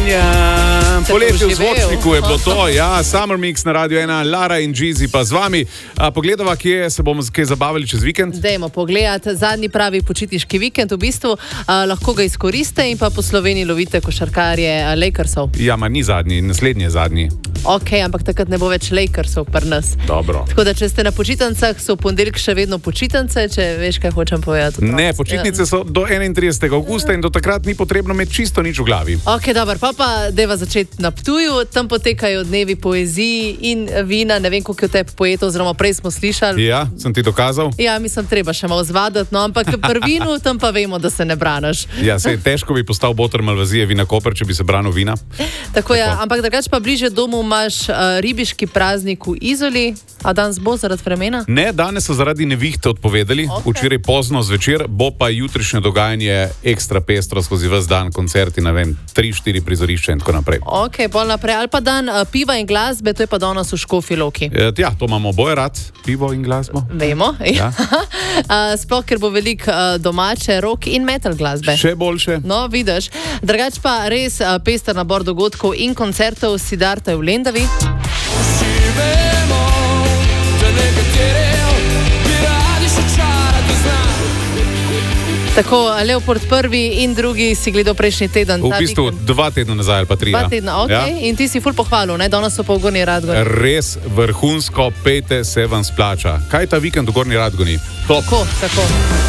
Poletje v zvočniku je bilo to, ja, Summer Mix na Radio 1, Lara in Jeezy pa z vami. Pogledava, kje se bomo kaj zabavili čez vikend? Dajmo pogledati, zadnji pravi počitniški vikend v bistvu, lahko ga izkoriste in pa po Sloveniji lovite košarkarje Lakersov. Ja, ma ni zadnji, naslednji je zadnji. Ok, ampak takrat ne bo več Lakersov pri nas. Dobro. Tako da, če ste na počitnicah, so v ponedeljek še vedno počitnice, če veš, kaj hočem povedati. Ne, počitnice so do 31. avgusta in do takrat ni potrebno imeti čisto nič v glavi. Ok, dobro, pa deva začeti na Ptuju, tam potekajo dnevi poeziji in vina, ne vem, koliko je tebi poetov, oziroma prej smo slišali. Ja, sem ti dokazal? Ja, mislim, treba še malo zvadati, no, ampak pri vinu tam pa vemo, da se ne braniš. Ja, sej težko bi postal boter Malvazije Vina Koper, če bi se branil vina. Tako je, ampak drugače pa bliže domu imaš ribiški praznik v Izoli, a danes bo zaradi vremena? Ne, danes so zaradi nevihte odpovedali, včeraj pozno zvečer, bo pa jutrišnje dogajanje ekstra pestro skozi ves dan, koncerti, ne vem, 3-4 prizorišča in tako naprej. Ok, bolj naprej, ali pa dan piva in glasbe, to je pa danes v Škofji Loki. Ja, to imamo oboje rad, pivo in glasbo. Vemo, ja. Sploh, ker bo veliko domače rock in metal glasbe. Še boljše. No, vidiš. Drugač pa res pester nabor dogodkov in koncertov Siddharta v Lendavi. Tako, Leopold prvi in drugi si gledal prejšnji teden. V bistvu 2 tedna nazaj ali pa 3. 2 tedna, ok. Ja. In ti si ful pohvalil, ne? Danes so pa v Gornji Radgoni. Res vrhunsko, pejte, se vam splača. Kaj je ta vikend v Gornji Radgoni? Top. Tako.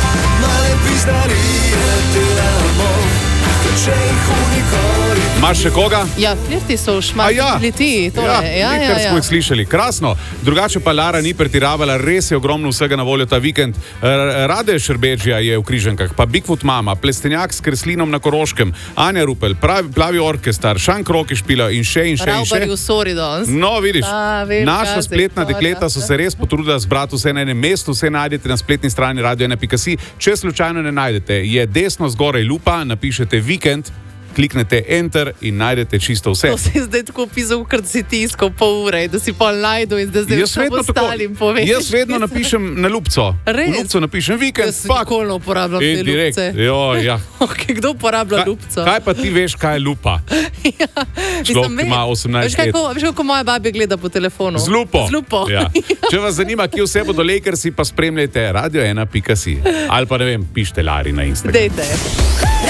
Imaš še koga? Ja, flirti so v Šmartni. Kar smo jih slišali. Krasno. Drugače pa Lara ni pretiravala, res je ogromno vsega na voljo ta vikend. Rade Šerbedžija je v Križankah, pa Bigfoot Mama, Plestenjak s Kreslinom na Koroškem, Anja Rupel, Plavi orkestar, Šank Roki špila in še. Ravbari v Sori danes. No, vidiš, naša spletna dekleta so se res potrudila zbrati vse na enem mestu, vse najdete na spletni strani radio1.si. Če slučajno ne najdete, je desno zgoraj lupa, napišete vikend, kliknete enter in najdete čisto vse. To si zdaj tako pisal, ker si tiskal pol ure, da si pol najdu in da zdaj vsem ostalim poveš. Jaz vedno napišem na lupco. Res? V lupco napišem vikend. Jaz nikoli uporabljam te lupce. Ja. Okay, kdo uporablja lupco? Kaj pa ti veš, kaj je lupa? Ja, človek ima 18 let. Veš, kako moja babja gleda po telefonu? Z lupo. Z lupo. Ja. Če vas zanima, kje vse bodo Lakersi, pa spremljajte radio1.si. Ali pa ne vem, pišite Lari na Instagram. Dejte.